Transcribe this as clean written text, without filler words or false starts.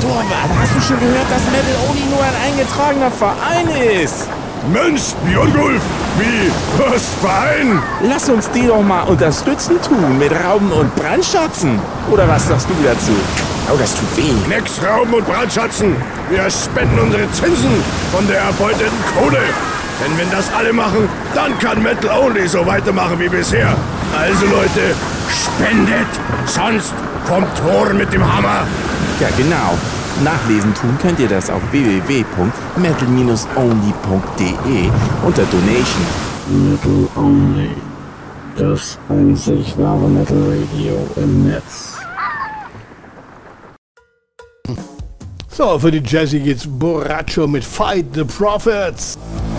Torwart, hast du schon gehört, dass Metal Only nur ein eingetragener Verein ist? Mensch, Björngulf, wie? Was, Verein? Lass uns die doch mal unterstützen tun mit Rauben und Brandschatzen. Oder was sagst du dazu? Oh, das tut weh. Nix Rauben und Brandschatzen. Wir spenden unsere Zinsen von der erbeuteten Kohle. Denn wenn das alle machen, dann kann Metal Only so weitermachen wie bisher. Also Leute, spendet, sonst kommt Thor mit dem Hammer. Ja, genau. Nachlesen tun könnt ihr das auf www.metal-only.de unter Donation. Metal Only. Das einzig wahre Metal Radio im Netz. So, für die Jazzy geht's Borracho mit Fight the Prophets.